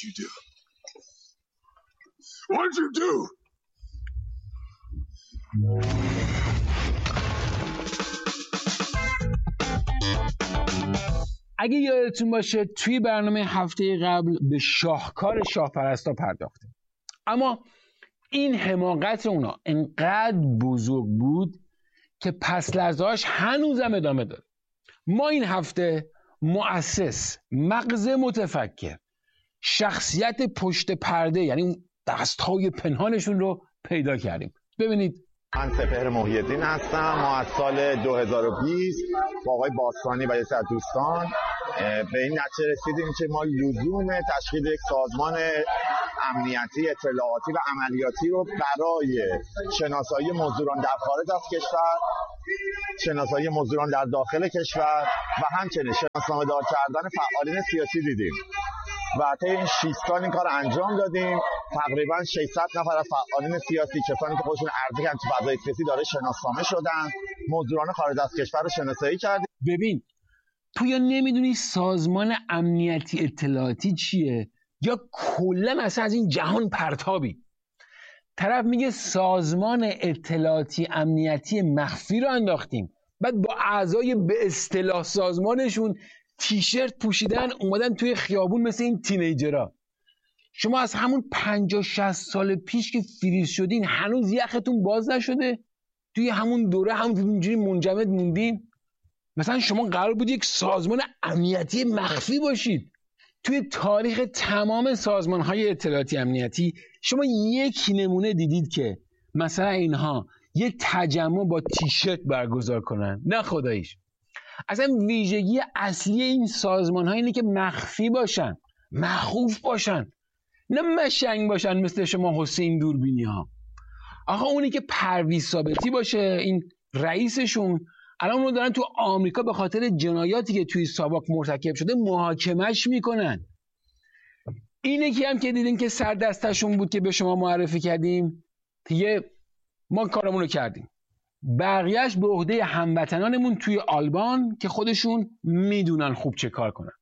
you do? What'd you do? اگه یادتون باشه توی برنامه هفته قبل به شاهکار شاهپرستا پرداختیم، اما این حماقت اونا انقدر بزرگ بود که پس لرزه‌هاش هنوزم ادامه داره. ما این هفته مؤسس، مغز متفکر، شخصیت پشت پرده، یعنی اون دست‌های پنهانشون رو پیدا کردیم. ببینید. من سپهر محی‌الدین هستم. ما از سال 2020 با آقای باستانی و یه سری دوستان به این نتیجه رسیدیم که ما لزوم تشکیل یک سازمان امنیتی، اطلاعاتی و عملیاتی رو برای شناسایی مزدوران در خارج از کشور، شناسایی مزدوران در داخل کشور و همچنین شناسنامه‌دار کردن فعالین سیاسی دیدیم و طی این 6 سال این کار انجام دادیم. تقریبا 600 نفر از فعالین سیاسی، کسانی که خودشون عرضه کردن تو فضای سیاسی داره شناسنامه شدن، مزدوران خارج از کشور رو شناسایی کردیم. ببین، تو یا نمیدونی سازمان امنیتی اطلاعاتی چیه یا کلا اصلا از این جهان پرتابی. طرف میگه سازمان اطلاعاتی امنیتی مخفی رو انداختیم، بعد با اعضای به اصطلاح سازمانشون تیشرت پوشیدن اومدن توی خیابون مثل این تینیجرها. شما از همون 50-60 سال پیش که فریز شدین هنوز یختون باز نشده؟ توی همون دوره همونجوری منجمد موندین؟ مثلا شما قرار بود یک سازمان امنیتی مخفی باشید. توی تاریخ تمام سازمان‌های اطلاعاتی امنیتی شما یک نمونه دیدید که مثلا اینها یک تجمع با تیشرت برگزار کنن؟ نه خداییش. اصلا ویژگی اصلی این سازمان‌ها اینه که مخفی باشن، مخوف باشن، نه مشنگ باشن مثل شما حسین دوربینی‌ها. آخه اونی که پرویز ثابتی باشه، این رئیسشون، الان اونو دارن تو آمریکا به خاطر جنایاتی که توی ساواک مرتکب شده محاکمش میکنن. اینه که هم که دیدین که سر دستشون بود که به شما معرفی کردیم دیگه، ما کارمون رو کردیم. بقیهش به عهده هموطنانمون توی آلمان که خودشون میدونن خوب چه کار کنن.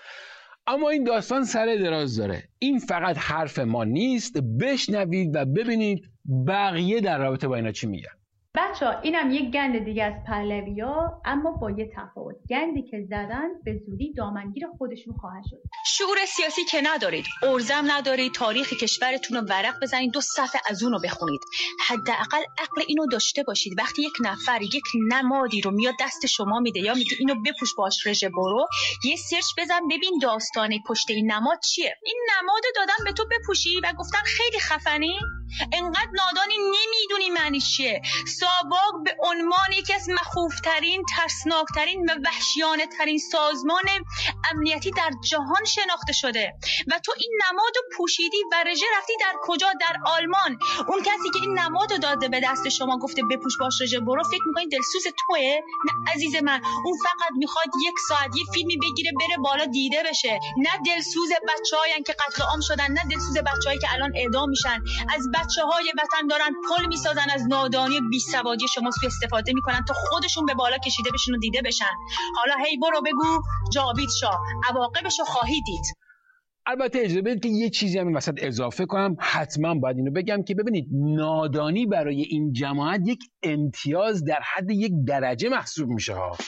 اما این داستان سر دراز داره. این فقط حرف ما نیست. بشنوید و ببینید بقیه در رابطه با اینا چی میگن. بچه‌ها اینم یک گند دیگه از پهلوی‌ها، اما با یه تفاوت. گندی که زدن به زودی دامنگیر خودشون خواهد شد. شعور سیاسی که ندارید، ارزم ندارید، تاریخ کشورتون رو ورق بزنید 2 صفحه از اون رو بخونید. حداقل عقل اینو داشته باشید. وقتی یک نفر یک نمادی رو میاد دست شما میده یا میگه اینو بپوش باش رژه برو، یه سرچ بزن ببین داستانی پشت این نماد چیه. این نمادو دادن به تو بپوشی و گفتن خیلی خفنی، انقدر نادانی نمیدونی معنی چیه. ساواک به عنوان یکی از مخوفترین، ترسناکترین و وحشیانه ترین سازمان امنیتی در جهان شناخته شده و تو این نمادو پوشیدی و رژه رفتی در کجا؟ در آلمان. اون کسی که این نمادو داده به دست شما گفته بپوش باش رژه برو، فکر می‌کنی دلسوز توئه؟ نه عزیز من، اون فقط میخواد 1 ساعت یه فیلمی بگیره بره بالا دیده بشه. نه دلسوز بچه‌هایی که قتل عام شدن، نه دلسوز بچه‌هایی که الان اعدام میشن. از بچه‌های وطن دارن پل میسازن، از نادانی بیسوادی شما سوء استفاده میکنن تا خودشون به بالا کشیده بشن و دیده بشن. حالا هی برو بگو جاوید شاه، عواقبشو خواهی دید. البته اجازه بدید که یه چیزی هم این وسط اضافه کنم. حتما باید اینو بگم که ببینید، نادانی برای این جماعت یک امتیاز در حد 1 درجه محسوب میشه ها.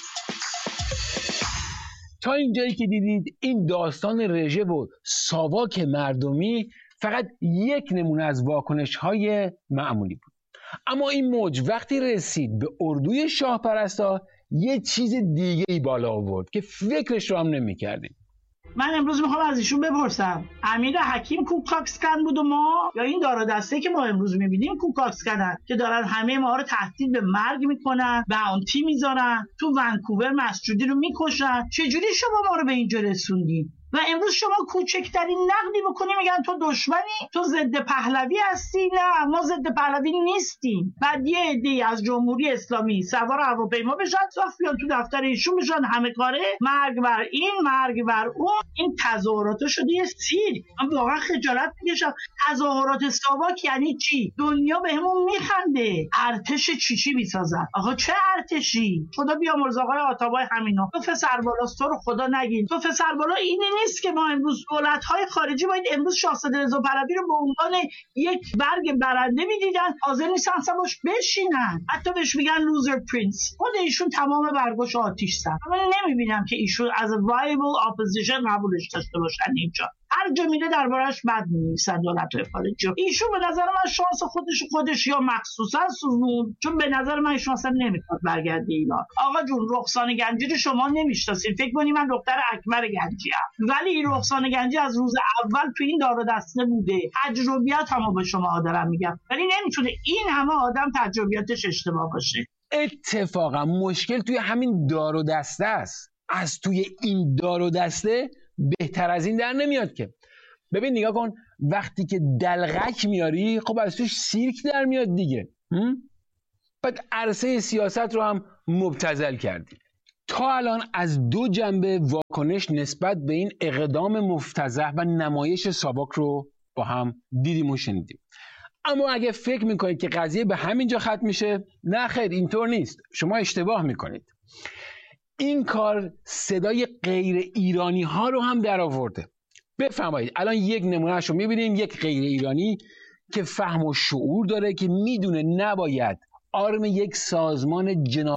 تا اینجایی که دیدید این داستان رژه و ساواک مردمی فقط یک نمونه از واکنش‌های معمولی بود. اما این موج وقتی رسید به اردوی شاهپرستا یه چیز دیگه ای بالا آورد که فکرش رو هم نمی‌کردیم. من امروز میخوام از ایشون بپرسم امیر حکیم کوکاکسکن بود و ما، یا این دار و دسته که ما امروز میبینیم کوکاکسکنن که دارن همه ما رو تهدید به مرگ میکنن، باونتی میذارن، تو ونکوور مسجودی رو میکشن. چجوری شما ما رو به اینجا رسوندین؟ و امروز شما کوچکترین نقدی بکنی میگن تو دشمنی، تو ضد پهلوی هستی. نه، ما ضد پهلوی نیستیم. بعد یه عده‌ای از جمهوری اسلامی سوار هواپیما بشن، صاف بیان تو دفتر ایشون بشن همه کاره مرگ بر این، مرگ بر اون. این تظاهرات شده یه سیر. من واقعا خجالت میکشم. تظاهرات ساواک یعنی چی؟ دنیا بهمون میخنده. ارتش چی میسازن. آقا چه ارتشی؟ خدا بیامرز آقای آتابای همینا. تو پسر بالا تو رو خدا نگین. تو پسر بالا اینی نیست که ما امروز دولت‌های خارجی باید امروز شاهزاده رضا پهلوی رو به عنوان یک برگ برنده می‌دیدن، حاضر نیستن اصلا باش بشینن، حتی بهش میگن لوزر پرنس. خود ایشون تمام برگاش آتیش زد. من نمی‌بینم که ایشون از وایبل اپوزیشن قبولش داشته باشن اینجا. هر جا میره دربارش بد می‌نویسن دولت‌های خارجی. ایشون به نظر من شانس خودش یا مخصوصا سوزون، چون به نظر من ایشون اصلا نمیخواد برگرده ایران. آقا جون، رخسانه گنجی رو شما نمیشناسید، فکر کنید من دختر اکبر گنجی ام، ولی این رخسانه گنجی از روز اول تو این دار و دسته بوده، تجربیات همو به شما دارم میگم، ولی نمیتونه این همه آدم تجربیاتش اشتباه باشه. اتفاقا مشکل توی همین دار و دسته است. از توی این دار و دسته بهتر از این در نمیاد که. ببین نگاه کن، وقتی که دلغک میاری خب از توش سیرک در میاد دیگه. بعد عرصه سیاست رو هم مبتذل کردی. تا الان از دو جنبه واکنش نسبت به این اقدام مفتضح و نمایش ساواک رو با هم دیدیم و شنیدیم. اما اگه فکر میکنید که قضیه به همینجا ختم میشه، نه خیر، اینطور نیست. شما اشتباه میکنید. این کار صدای غیر ایرانی ها رو هم در آورده. بفرمایید الان یک نمونهش رو میبینیم، یک غیر ایرانی که فهم و شعور داره، که میدونه نباید آرم یک سازمان جنایی